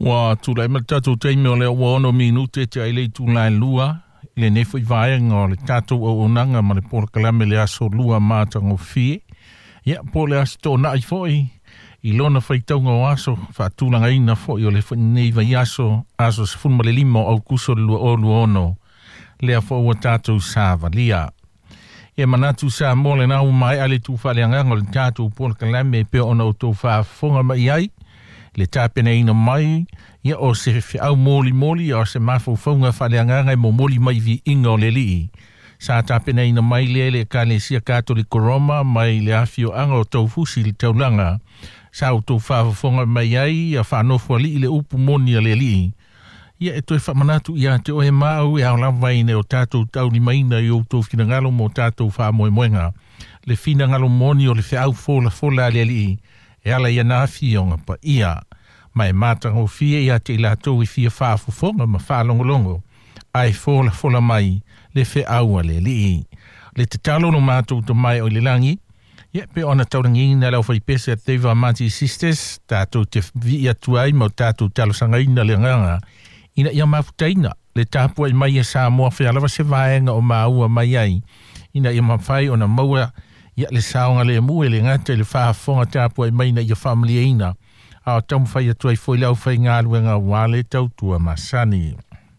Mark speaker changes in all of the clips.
Speaker 1: Wa tulai ma tatu te me le wono minute te ai tu lai lua le ne foi vai ngol tatu o onanga ma le por kalame le aso lua ma tango fi ya por le asto na i foi I lona fai taunga o aso fa tulanga ina foi o le foi nei vai aso se fun ma le limo au kuso lua o luono le a fo tatu sa valia e manatu sa mo le na mai ale tu fa le ngol tatu por kalame pe ona o to fa fonga mai ai le tapena ina mai ia o se au moli o se mafufunga whaleanganga mo moli mai vi ingo le li. Sa tapena ina mai le Kalesia Katoliko Roma mai le afio anga o tau fusi li taulanga. Sa o tau whafunga mai ai a whanofua li le upu moni a le li. Ia e toi whamanatu ia te oe mau e au lamwaine o tātou tau ni maina i o tau fina ngalo mo tātou whamoemoenga. Le fina ngalo moni o le whiau fola le li. E ala ia nā fionga pa ia. Mai mātango fia ia te ilatou I fia whaafufonga ma whaalongolongo. Ai fola mai le whe aua le li. Le te talo no mātou to mai o le langi. Ia pe ona taurangi na lau whai pese a Teiva Mati Sisters. Tātou te vi atuai mo tātou talo sangaina le nganga. Ina ia mafutaina. Le tāpua I mai e Samoa whialawa se vaenga o maua mai ai. Ina ia mawhai ona maua ia le saonga le mua le ngata le whaafonga tāpua I mai na ia family eina. A tamu whai atu ai foi lau whai ngā luenga wale tautua masani.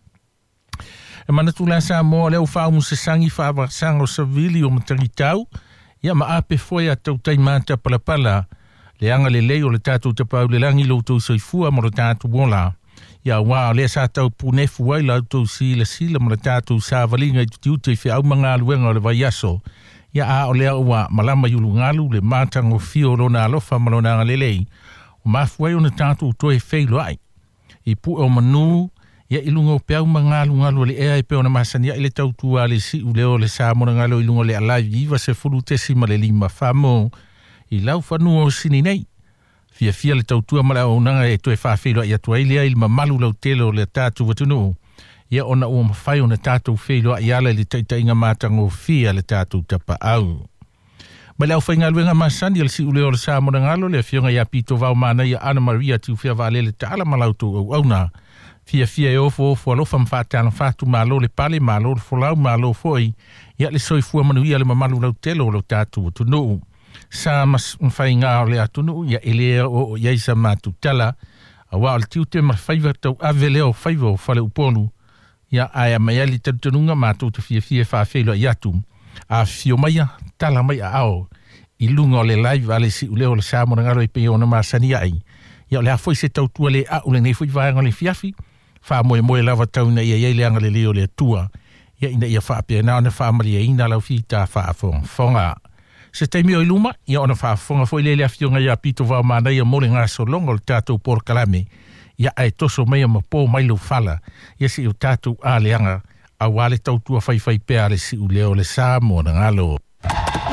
Speaker 1: E manatu la sa moa leo whaamu se sangi whaavakasanga o savili o matangi tau. Ia ma ape foi a tau taimata palapala. Le anga le leo le tātou te pau le langi lo tau soifua mo le tātou wola. Ia wā le sa tau punefu wai lau tau sila mo le tātou sa valinga I tutiute I whiau mga luenga o le vaiaso. Ia a o lea ua malama yulu ngalu le mātango fio rona alofa malona ngalelei. O mafuai o na tātou toe wheilo ai. I pu o manu, ia ilunga o peau ngalu le ea I peo na masania I le tautua le si u leo le sāmona ngalo ilunga le alai iwa se furu tesi ma le lima whamo. I lau whanua o sini nei. Fia le tautua mara o nanga e toe whawhelo ai atua ilea ilma malu lau telo le tātou watunu. Ia ona o mawhai o na tātou whelo ai ala le taitainga mātango fia le tātou tapa au. Ma leo whainga luenga masani al si uleo le Samoa ngalo le fionga ia pito vau mana ia Ana Maria tu fia vale le taala malautu au auna. Fia e ofo alofa mwhatana whatu malo le pale malo le folau malo foi ia le soifua manuia le mamalu lau telo lau tātu tunu. Sa mas mwhainga le atunu ia elea o iaisa matu tala a wā al tiute ma whaiva tau ave leo whaiva o whale uponu. Ia aia mai ali tatununga matu te fia whawhelo i atu. A fio maia, tala mai a ao. I lunga o le live ale si uleo le Samoa ngaro I peo na masani ai. Ia o le hafoi se tautua le au le nei fui vaenga le fiafi. Wha moe lava tauna ia iei leanga le leo le tua. Ia ina ia wha apea nao na wha maria ina lau fita wha fonga. Se teimi o iluma, ia ona wha fonga foi le lea fionga ia pito vau mana ia mole ngā solonga le tātou por kalame. Ia ai toso mea ma pō mailu fala. Ia si o tātou a leanga. A wale tautua whai pea le si uleo le Samoa ngalo.